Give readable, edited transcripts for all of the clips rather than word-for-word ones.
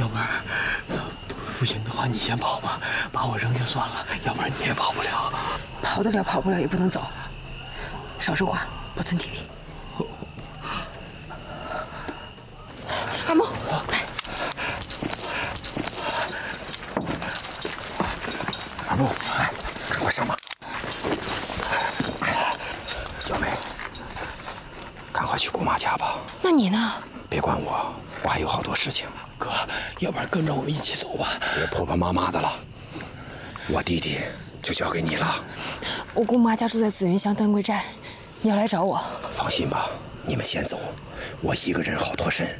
妹儿，不行的话你先跑吧，把我扔就算了，要不然你也跑不了。 跑得了跑不了也不能走，少说话，不存体力。二木， 二木，来，赶快上马。小梅，赶快去姑妈家吧。 那你呢？ 别管我，我还有好多事情。 哥，要不然跟着我们一起走吧。 别婆婆妈妈的了，我弟弟就交给你了。 我姑妈家住在紫云乡丹桂寨，你要来找我？ 放心吧，你们先走，我一个人好脱身。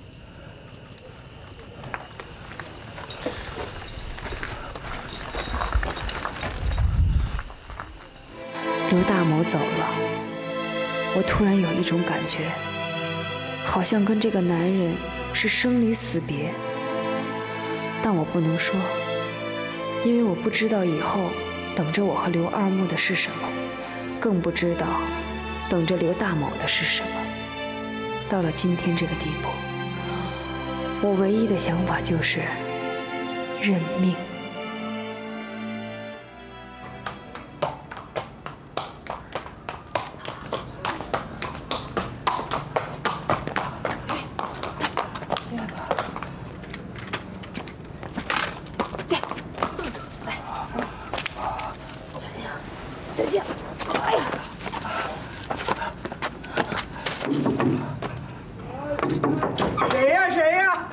刘大某走了，我突然有一种感觉，好像跟这个男人是生离死别。但我不能说，因为我不知道以后等着我和刘二木的是什么，更不知道等着刘大某的是什么。到了今天这个地步，我唯一的想法就是认命。 小心！哎呀！ 谁呀？谁呀？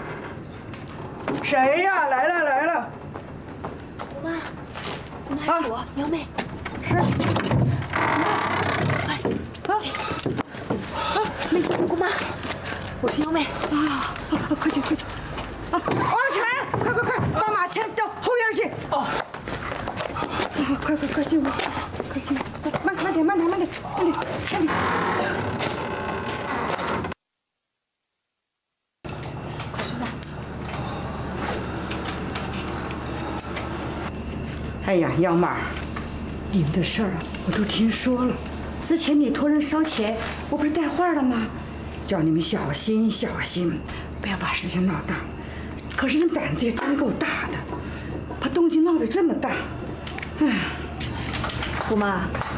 谁呀？来了来了！ 姑妈，怎么还是我？苗妹， 是。 快，姐！姑妈，我是苗妹。 快去快去！王晨，快，把马牵到后院去。哦。快进屋，快进屋，慢点。 快吃饭。 哎呀，幺妹儿，你们的事儿啊，我都听说了。之前你托人烧钱，我不是带话了吗？叫你们小心，不要把事情闹大。可是这胆子也真够大的，把动静闹得这么大。 姑妈，